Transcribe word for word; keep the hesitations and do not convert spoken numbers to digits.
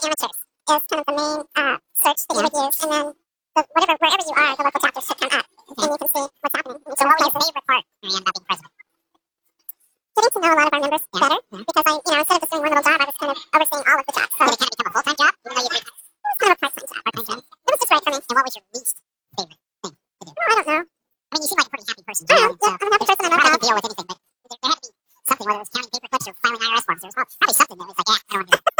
amateurs is kind of the main uh, search that you would use, and then the, whatever wherever you are, the local chapters should come up, and you can see what's happening. So what was your favorite part, Marianne, about being president? Getting to know a lot of our members yeah. better, yeah. because I, you know, instead of just doing one little job, I was kind of overseeing all of the jobs. So did it kind of become a full-time job, even though you did? It was kind of a part-time job. Part-time job. It was just right for me. And what was your least favorite thing to do? Oh, I don't know. I mean, you seem like a pretty happy person. I know. Yeah, so I'm a happy person. I know. I can deal with anything, but there, there had to be something, whether it was counting paper clips or filing I R S forms. There was probably something that was like, yeah, I don't want to do that.